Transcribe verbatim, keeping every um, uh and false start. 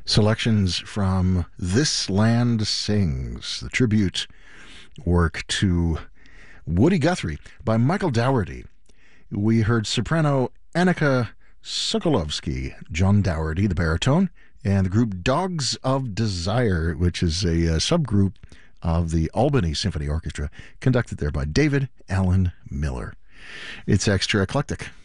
Selections from This Land Sings, the tribute work to Woody Guthrie by Michael Dougherty. We heard soprano Annika Sokolovsky, John Dougherty, the baritone, and the group Dogs of Desire, which is a, a subgroup of the Albany Symphony Orchestra, conducted there by David Allen Miller. It's extra eclectic.